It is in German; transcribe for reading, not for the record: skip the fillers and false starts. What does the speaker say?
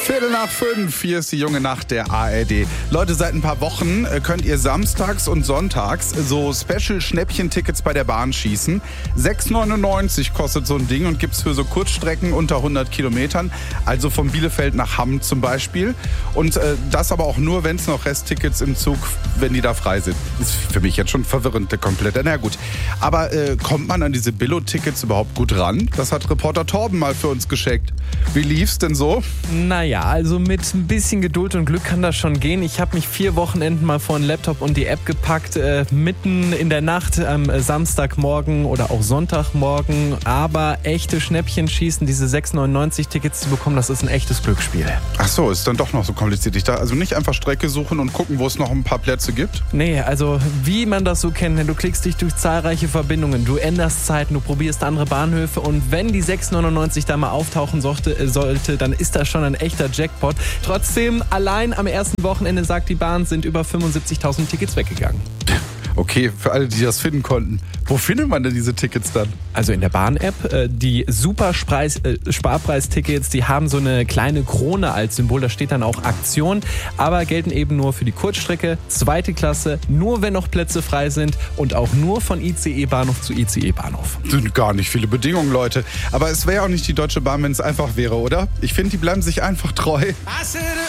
4:15, hier ist die junge Nacht der ARD. Leute, seit ein paar Wochen könnt ihr samstags und sonntags so Special-Schnäppchen-Tickets bei der Bahn schießen. 6,99 kostet so ein Ding und gibt's für so Kurzstrecken unter 100 Kilometern. Also von Bielefeld nach Hamm zum Beispiel. Und das aber auch nur, wenn es noch Resttickets im Zug, wenn die da frei sind. Ist für mich jetzt schon verwirrend, komplett. Na gut. Aber kommt man an diese Billo-Tickets überhaupt gut ran? Das hat Reporter Torben mal für uns gescheckt. Wie lief's denn so? Naja, also mit ein bisschen Geduld und Glück kann das schon gehen. Ich habe mich 4 Wochenenden mal vor den Laptop und die App gepackt, mitten in der Nacht am Samstagmorgen oder auch Sonntagmorgen. Aber echte Schnäppchen schießen, diese 6,99 Tickets zu bekommen, das ist ein echtes Glücksspiel. Ach so, ist dann doch noch so kompliziert. Also nicht einfach Strecke suchen und gucken, wo es noch ein paar Plätze gibt? Nee, also wie man das so kennt, du klickst dich durch zahlreiche Verbindungen, du änderst Zeiten, du probierst andere Bahnhöfe und wenn die 6,99 da mal auftauchen sollte, dann ist das schon ein echter Jackpot. Trotzdem, allein am ersten Wochenende, sagt die Bahn, sind über 75.000 Tickets weggegangen. Okay, für alle, die das finden konnten. Wo findet man denn diese Tickets dann? Also in der Bahn-App, die Super-Sparpreis-Tickets, die haben so eine kleine Krone als Symbol, da steht dann auch Aktion, aber gelten eben nur für die Kurzstrecke, 2. Klasse, nur wenn noch Plätze frei sind und auch nur von ICE-Bahnhof zu ICE-Bahnhof. Sind gar nicht viele Bedingungen, Leute. Aber es wäre auch nicht die Deutsche Bahn, wenn es einfach wäre, oder? Ich finde, die bleiben sich einfach treu.